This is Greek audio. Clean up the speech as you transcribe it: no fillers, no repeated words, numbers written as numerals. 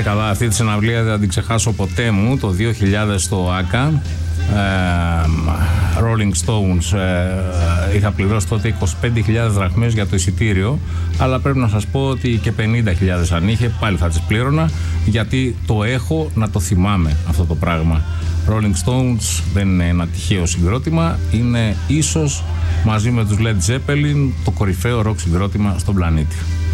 καλά, αυτή τη συναυλία δεν θα την ξεχάσω ποτέ μου. Το 2000 στο ΆΚΑ, Rolling Stones, είχα πληρώσει τότε 25.000 δραχμές για το εισιτήριο, αλλά πρέπει να σας πω ότι και 50.000 αν είχε πάλι θα τις πλήρωνα, γιατί το έχω να το θυμάμαι αυτό το πράγμα. Rolling Stones δεν είναι ένα τυχαίο συγκρότημα, είναι ίσως μαζί με τους Led Zeppelin το κορυφαίο rock συγκρότημα στον πλανήτη.